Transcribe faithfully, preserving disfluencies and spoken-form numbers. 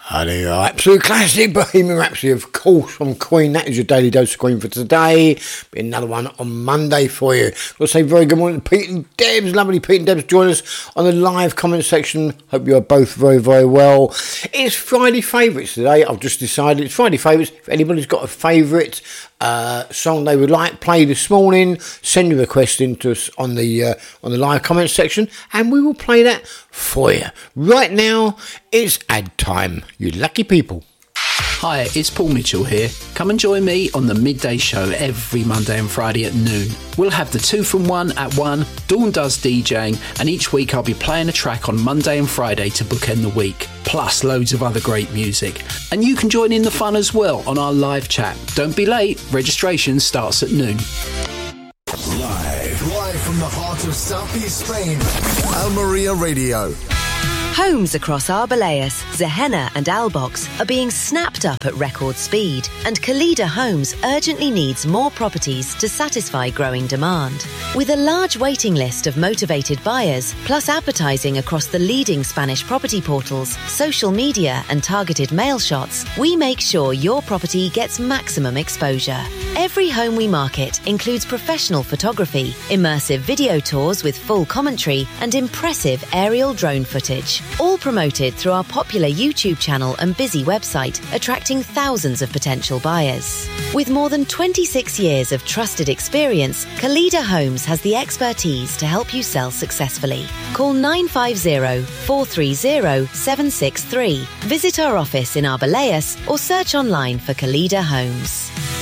Oh, there you are. Absolute classic Bohemian Rhapsody, of course, from Queen. That is your Daily Dose of Queen for today. Be another one on Monday for you. I'll say very good morning to Pete and Debs. Lovely Pete and Debs join us on the live comment section. Hope you are both very, very well. It's Friday Favourites today. I've just decided it's Friday Favourites. If anybody's got a favourite uh, song they would like play this morning, send your request in to us on the, uh, on the live comment section and we will play that for you. Right now, it's ad time. You lucky people. Hi, it's Paul Mitchell here. Come and join me on the Midday Show every Monday and Friday at noon. We'll have the two from one at one, Dawn does DJing, and each week I'll be playing a track on Monday and Friday to bookend the week, plus loads of other great music. And you can join in the fun as well on our live chat. Don't be late, registration starts at noon. Live, live from the heart of Southeast Spain, Almeria Radio. Homes across Arbeláez, Zehena and Albox are being snapped up at record speed, and Kalida Homes urgently needs more properties to satisfy growing demand. With a large waiting list of motivated buyers, plus advertising across the leading Spanish property portals, social media and targeted mail shots, we make sure your property gets maximum exposure. Every home we market includes professional photography, immersive video tours with full commentary and impressive aerial drone footage. All promoted through our popular YouTube channel and busy website, attracting thousands of potential buyers. With more than twenty-six years of trusted experience, Kalida Homes has the expertise to help you sell successfully. Call nine five zero, four three zero, seven six three, visit our office in Arbeláez or search online for Kalida Homes.